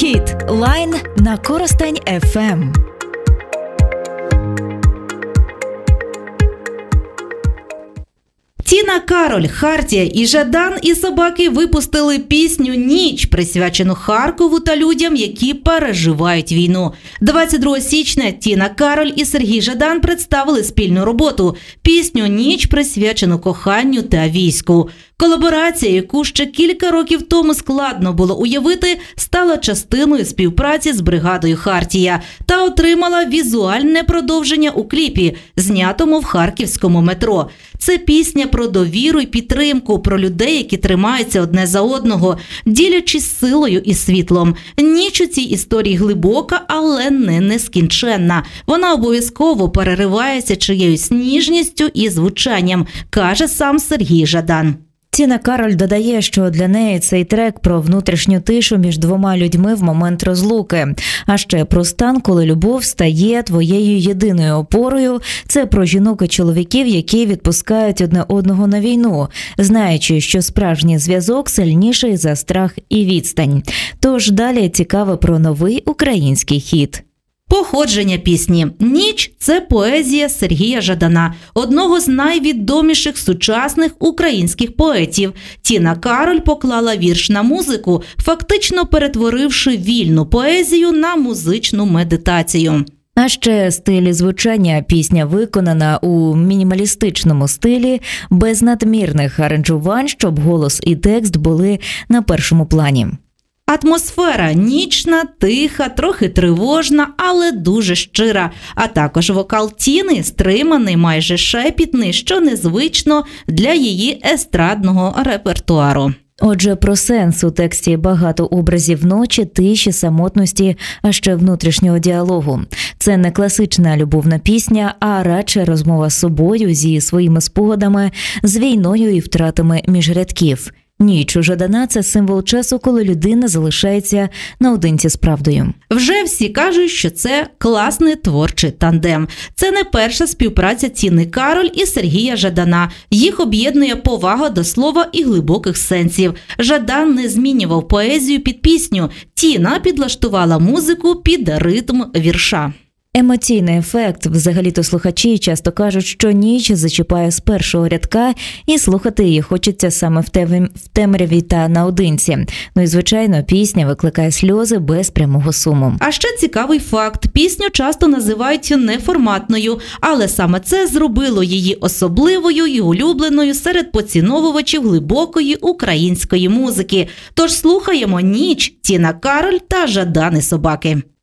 Хіт Лайн на Коростень ФМ. Тіна Кароль, Хартія і Жадан і собаки випустили пісню «Ніч», присвячену Харкову та людям, які переживають війну. 22 січня Тіна Кароль і Сергій Жадан представили спільну роботу – пісню «Ніч», присвячену коханню та війську. Колаборація, яку ще кілька років тому складно було уявити, стала частиною співпраці з бригадою «Хартія» та отримала візуальне продовження у кліпі, знятому в харківському метро. Це пісня про довіру і підтримку, про людей, які тримаються одне за одного, ділячись силою і світлом. Ніч у цій історії глибока, але не нескінченна. Вона обов'язково переривається чиєюсь ніжністю і звучанням, каже сам Сергій Жадан. Тіна Кароль додає, що для неї цей трек про внутрішню тишу між двома людьми в момент розлуки. А ще про стан, коли любов стає твоєю єдиною опорою. Це про жінок і чоловіків, які відпускають одне одного на війну, знаючи, що справжній зв'язок сильніший за страх і відстань. Тож далі цікаво про новий український хіт. Походження пісні «Ніч» – це поезія Сергія Жадана, одного з найвідоміших сучасних українських поетів. Тіна Кароль поклала вірш на музику, фактично перетворивши вільну поезію на музичну медитацію. А ще стилі звучання. Пісня виконана у мінімалістичному стилі, без надмірних аранжувань, щоб голос і текст були на першому плані. Атмосфера нічна, тиха, трохи тривожна, але дуже щира. А також вокал Тіни стриманий, майже шепітний, що незвично для її естрадного репертуару. Отже, про сенс у тексті багато образів ночі, тиші, самотності, а ще внутрішнього діалогу. Це не класична любовна пісня, а радше розмова з собою, зі своїми спогадами, з війною і втратами між рядків. Ніч у Жадана – це символ часу, коли людина залишається наодинці з правдою. Вже всі кажуть, що це класний творчий тандем. Це не перша співпраця Тіни Кароль і Сергія Жадана. Їх об'єднує повага до слова і глибоких сенсів. Жадан не змінював поезію під пісню. Тіна підлаштувала музику під ритм вірша. Емоційний ефект. Взагалі-то слухачі часто кажуть, що ніч зачіпає з першого рядка і слухати її хочеться саме в темряві та наодинці. Ну і, звичайно, пісня викликає сльози без прямого суму. А ще цікавий факт. Пісню часто називають неформатною, але саме це зробило її особливою і улюбленою серед поціновувачів глибокої української музики. Тож слухаємо «Ніч», Тіна Кароль та Жадан і собаки.